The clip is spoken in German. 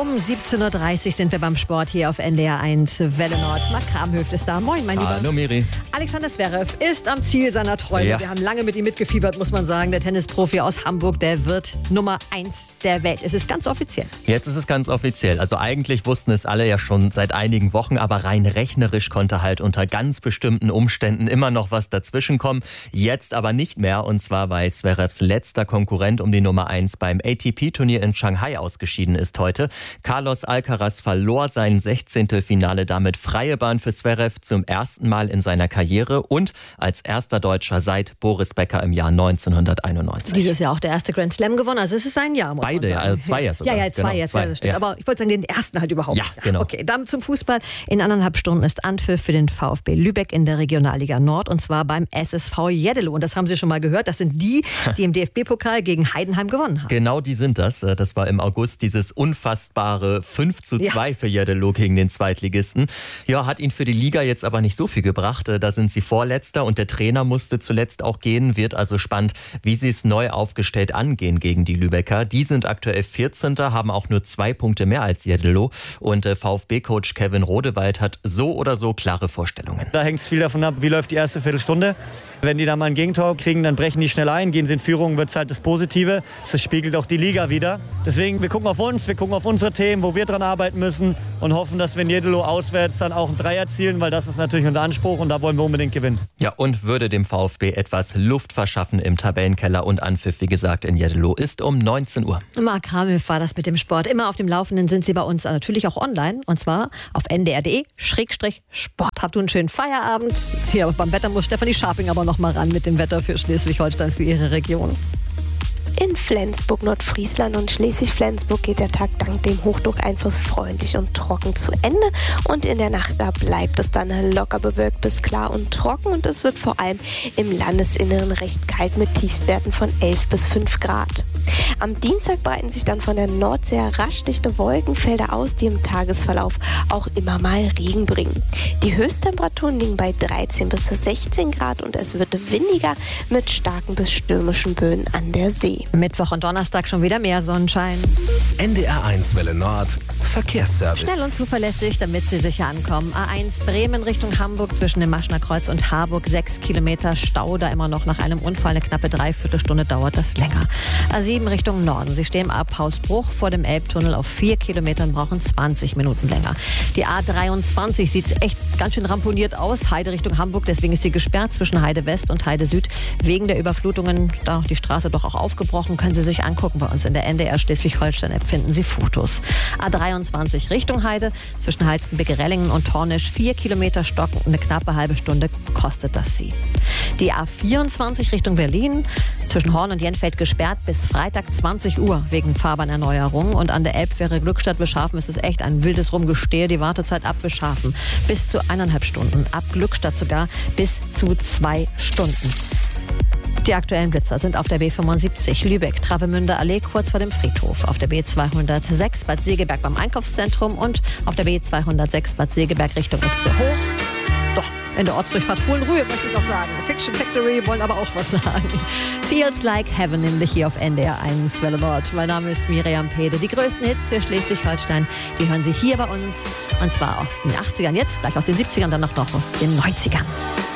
Um 17.30 Uhr sind wir beim Sport hier auf NDR 1 Welle Nord. Marc Kramhöft ist da. Moin, mein Lieber. Hallo, Miri. Alexander Zverev ist am Ziel seiner Träume. Ja. Wir haben lange mit ihm mitgefiebert, muss man sagen. Der Tennisprofi aus Hamburg, der wird Nummer 1 der Welt. Es ist ganz offiziell. Jetzt ist es ganz offiziell. Also eigentlich wussten es alle ja schon seit einigen Wochen, aber rein rechnerisch konnte halt unter ganz bestimmten Umständen immer noch was dazwischen kommen. Jetzt aber nicht mehr. Und zwar, weil Zverevs letzter Konkurrent um die Nummer 1 beim ATP-Turnier in Shanghai ausgeschieden ist heute. Carlos Alcaraz verlor sein 16. Finale, damit freie Bahn für Zverev zum ersten Mal in seiner Karriere und als erster Deutscher seit Boris Becker im Jahr 1991. Dieses Jahr auch der erste Grand Slam gewonnen. Also es ist sein Jahr, muss Beide, man sagen. also zwei jetzt sogar. Ja, zwei genau, jetzt, ja, das stimmt. Ja. Aber ich wollte sagen, den ersten halt überhaupt. Ja, genau. Okay, dann zum Fußball. In 1,5 Stunden ist Anpfiff für den VfB Lübeck in der Regionalliga Nord und zwar beim SSV Jeddelo. Und das haben Sie schon mal gehört. Das sind die im DFB-Pokal gegen Heidenheim gewonnen haben. Genau, die sind das. Das war im August dieses unfassbare 5:2 für Jeddelo gegen den Zweitligisten. Ja, hat ihn für die Liga jetzt aber nicht so viel gebracht. Da sind sie Vorletzter und der Trainer musste zuletzt auch gehen. Wird also spannend, wie sie es neu aufgestellt angehen gegen die Lübecker. Die sind aktuell 14., haben auch nur 2 Punkte mehr als Jeddelo. Und VfB-Coach Kevin Rodewald hat so oder so klare Vorstellungen. Da hängt es viel davon ab, wie läuft die erste Viertelstunde. Wenn die da mal ein Gegentor kriegen, dann brechen die schnell ein, gehen sie in Führung, wird es halt das Positive. Das spiegelt auch die Liga wieder. Deswegen, wir gucken auf uns, wir gucken auf unsere Themen, wo wir dran arbeiten müssen und hoffen, dass wir in Jeddelo auswärts dann auch einen Dreier erzielen, weil das ist natürlich unser Anspruch und da wollen wir unbedingt gewinnen. Ja, und würde dem VfB etwas Luft verschaffen im Tabellenkeller und Anpfiff, wie gesagt, in Jeddelo ist um 19 Uhr. Marc Kramhöft war das mit dem Sport. Immer auf dem Laufenden sind Sie bei uns natürlich auch online und zwar auf ndr.de/sport. Habt ihr einen schönen Feierabend. Hier beim Wetter muss Stefanie Scharping aber noch mal ran mit dem Wetter für Schleswig-Holstein, für ihre Region. In Flensburg, Nordfriesland und Schleswig-Flensburg geht der Tag dank dem Hochdruckeinfluss freundlich und trocken zu Ende. Und in der Nacht, da bleibt es dann locker bewölkt bis klar und trocken. Und es wird vor allem im Landesinneren recht kalt mit Tiefstwerten von 11 bis 5 Grad. Am Dienstag breiten sich dann von der Nordsee rasch dichte Wolkenfelder aus, die im Tagesverlauf auch immer mal Regen bringen. Die Höchsttemperaturen liegen bei 13 bis 16 Grad und es wird windiger mit starken bis stürmischen Böen an der See. Mittwoch und Donnerstag schon wieder mehr Sonnenschein. NDR 1 Welle Nord, Verkehrsservice. Schnell und zuverlässig, damit Sie sicher ankommen. A1 Bremen Richtung Hamburg zwischen dem Maschner Kreuz und Harburg. 6 Kilometer Stau, da immer noch nach einem Unfall. Eine knappe Dreiviertelstunde dauert das länger. A7 Richtung Norden. Sie stehen ab Hausbruch vor dem Elbtunnel auf 4 Kilometern, brauchen 20 Minuten länger. Die A23 sieht echt ganz schön ramponiert aus. Heide Richtung Hamburg, deswegen ist sie gesperrt zwischen Heide West und Heide Süd. Wegen der Überflutungen, da die Straße doch auch aufgebrochen, können Sie sich angucken bei uns in der NDR Schleswig-Holstein-App, finden Sie Fotos. A23 Richtung Heide, zwischen Halstenbecke-Rellingen und Tornisch 4 Kilometer stocken, eine knappe halbe Stunde kostet das Sie. Die A24 Richtung Berlin, zwischen Horn und Jenfeld gesperrt bis Freitag 20 Uhr wegen Fahrbahnerneuerung. Und an der Elbfähre Glückstadt-Beschafen ist es echt ein wildes Rumgestehe. Die Wartezeit ab Beschafen bis zu 1,5 Stunden, ab Glückstadt sogar bis zu 2 Stunden. Die aktuellen Blitzer sind auf der B75 Lübeck-Travemünder Allee kurz vor dem Friedhof, auf der B206 Bad Segeberg beim Einkaufszentrum und auf der B206 Bad Segeberg Richtung Itzehoe. Doch, in der Ortsdurchfahrt Fohlenrühe möchte ich noch sagen. Fiction Factory wollen aber auch was sagen. Feels Like Heaven, nämlich hier auf NDR 1 Welle Nord. Mein Name ist Miriam Pede. Die größten Hits für Schleswig-Holstein, die hören Sie hier bei uns. Und zwar aus den 80ern, jetzt gleich aus den 70ern, dann noch aus den 90ern.